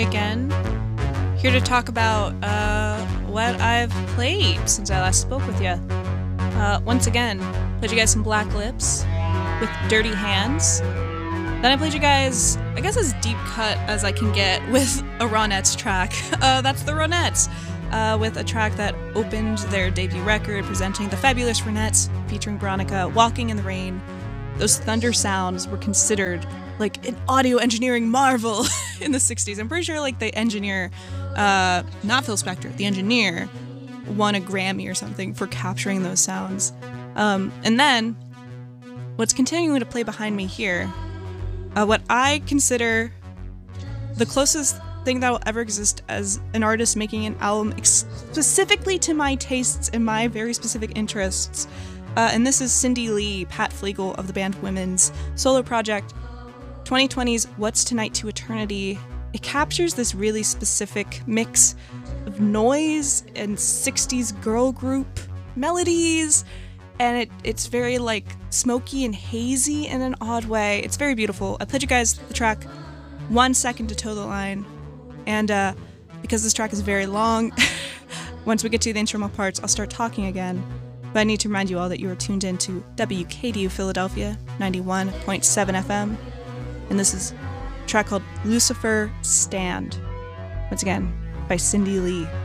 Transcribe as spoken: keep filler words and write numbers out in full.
again, here to talk about uh, what I've played since I last spoke with you. Uh, once again, played you guys some Black Lips with Dirty Hands. Then I played you guys, I guess, as deep cut as I can get with a Ronettes track. Uh, that's the Ronettes, uh, with a track that opened their debut record, presenting the fabulous Ronettes, featuring Veronica, Walking in the Rain. Those thunder sounds were considered like an audio engineering marvel in the sixties. I'm pretty sure like the engineer, uh, not Phil Spector, the engineer won a Grammy or something for capturing those sounds. Um, and then what's continuing to play behind me here, uh, what I consider the closest thing that will ever exist as an artist making an album ex- specifically to my tastes and my very specific interests. Uh, and this is Cindy Lee, Pat Flegel of the band Women's solo project, twenty twenty's What's Tonight to Eternity. It captures this really specific mix of noise and sixties girl group melodies, and it, it's very like smoky and hazy in an odd way. It's very beautiful. I played you guys the track One Second to Toe the Line, and uh, because this track is very long, once we get to the instrumental parts, I'll start talking again. But I need to remind you all that you are tuned in to W K D U Philadelphia, ninety-one point seven F M. And this is a track called Lucifer Stand. Once again, by Cindy Lee.